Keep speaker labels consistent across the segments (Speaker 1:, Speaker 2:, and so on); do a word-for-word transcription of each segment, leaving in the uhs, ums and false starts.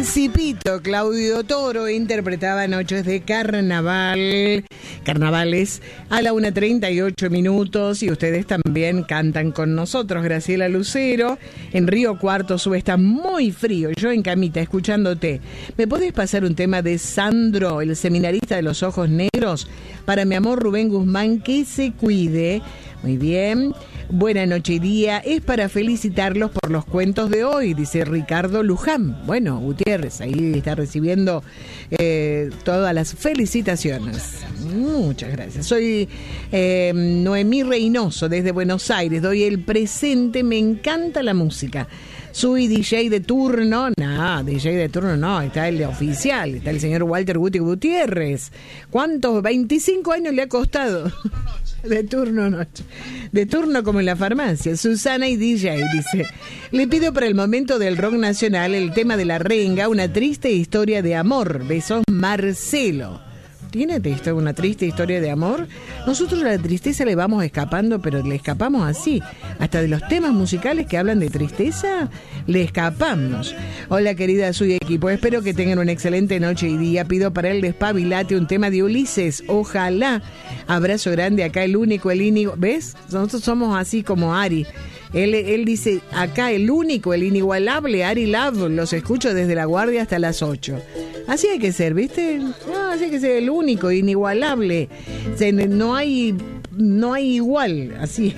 Speaker 1: Principito, Claudio Toro, interpretaba Noches de Carnaval, carnavales, a la una treinta y ocho minutos, y ustedes también cantan con nosotros. Graciela Lucero, en Río Cuarto Sur está muy frío, yo en camita, escuchándote. ¿Me podés pasar un tema de Sandro, el seminarista de los ojos negros? Para mi amor Rubén Guzmán, que se cuide. Muy bien. Buena noche y día. Es para felicitarlos por los cuentos de hoy, dice Ricardo Luján. Bueno, Gutiérrez, ahí está recibiendo eh, todas las felicitaciones. Muchas gracias. Soy eh, Noemí Reynoso, desde Buenos Aires. Doy el presente, me encanta la música. Soy D J de turno. No, D J de turno no, está el de oficial, está el señor Walter Guti Gutiérrez. ¿Cuántos? veinticinco años le ha costado. De turno noche. De turno como en la farmacia. Susana y D J, dice. Le pido para el momento del rock nacional el tema de La Renga, una triste historia de amor. Besos, Marcelo. ¿Tiene una triste historia de amor? Nosotros a la tristeza le vamos escapando, pero le escapamos así. Hasta de los temas musicales que hablan de tristeza, le escapamos. Hola, querida Soy Equipo. Espero que tengan una excelente noche y día. Pido para el Despabilate un tema de Ulises. Ojalá. Abrazo grande. Acá el único, el Íñigo. ¿Ves? Nosotros somos así como Ari. Él, él dice, acá el único, el inigualable Ari Love, los escucho desde La Guardia hasta las ocho. Así hay que ser, ¿viste? No, así hay que ser el único, inigualable. No hay, no hay igual, así.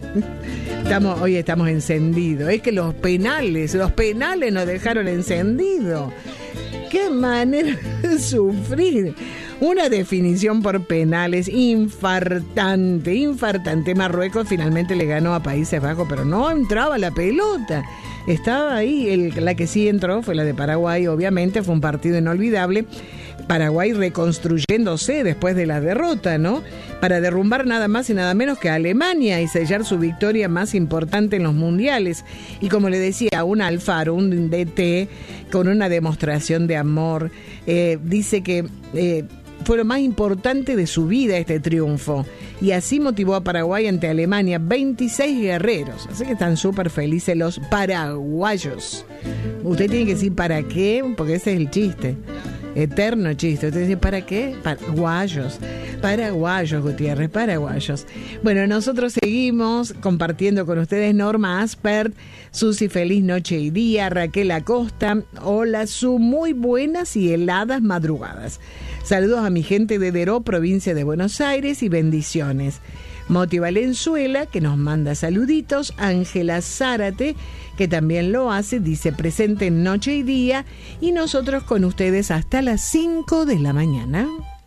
Speaker 1: Estamos, hoy estamos encendidos. Es que los penales, los penales nos dejaron encendidos. ¡Qué manera de sufrir! Una definición por penales infartante, infartante. Marruecos finalmente le ganó a Países Bajos, pero no entraba la pelota. Estaba ahí, el, la que sí entró fue la de Paraguay, obviamente, fue un partido inolvidable. Paraguay reconstruyéndose después de la derrota, ¿no? Para derrumbar nada más y nada menos que a Alemania y sellar su victoria más importante en los mundiales. Y como le decía, un Alfaro, un D T, con una demostración de amor, eh, dice que eh, fue lo más importante de su vida este triunfo. Y así motivó a Paraguay ante Alemania, veintiséis guerreros. Así que están súper felices los paraguayos. Usted tiene que decir ¿para qué? Porque ese es el chiste. Eterno chiste. Usted dice ¿para qué? Paraguayos. Paraguayos, Gutiérrez, paraguayos. Bueno, nosotros seguimos compartiendo con ustedes Norma Aspert, Susi Feliz Noche y Día, Raquel Acosta, hola Su, muy buenas y heladas madrugadas. Saludos a mi gente de Deró, provincia de Buenos Aires, y bendiciones. Moti Valenzuela, que nos manda saluditos. Ángela Zárate, que también lo hace, dice presente en Noche y Día. Y nosotros con ustedes hasta las cinco de la mañana.